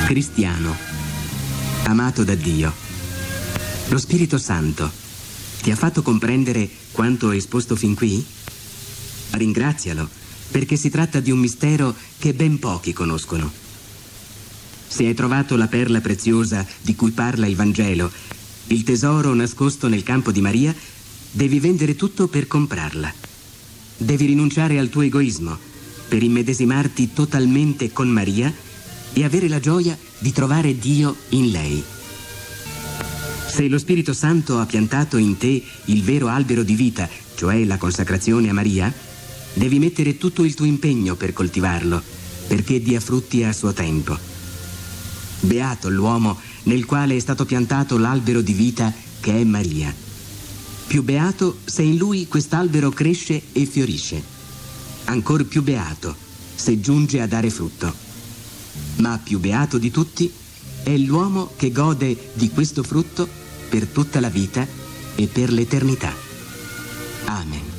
Cristiano, amato da Dio, lo Spirito Santo ti ha fatto comprendere quanto ho esposto fin qui? Ringrazialo, perché si tratta di un mistero che ben pochi conoscono. Se hai trovato la perla preziosa di cui parla il Vangelo, il tesoro nascosto nel campo di Maria, devi vendere tutto per comprarla. Devi rinunciare al tuo egoismo per immedesimarti totalmente con Maria e avere la gioia di trovare Dio in lei. Se lo Spirito Santo ha piantato in te il vero albero di vita, cioè la consacrazione a Maria, devi mettere tutto il tuo impegno per coltivarlo, perché dia frutti a suo tempo. Beato l'uomo nel quale è stato piantato l'albero di vita che è Maria. Più beato se in lui quest'albero cresce e fiorisce. Ancor più beato se giunge a dare frutto. Ma più beato di tutti è l'uomo che gode di questo frutto per tutta la vita e per l'eternità. Amen.